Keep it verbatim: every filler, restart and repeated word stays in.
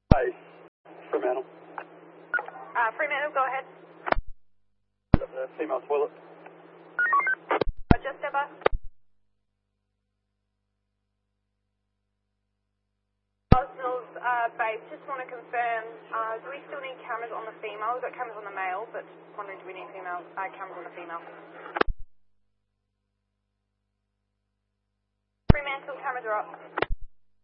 Hi, Fremantle. Uh, Fremantle, go ahead. The female toilet. Roger, step up. Mills uh, base, just want to confirm, uh, do we still need cameras on the female? We've got cameras on the male, but wondering do we need female, uh, cameras on the female? Fremantle, cameras are up.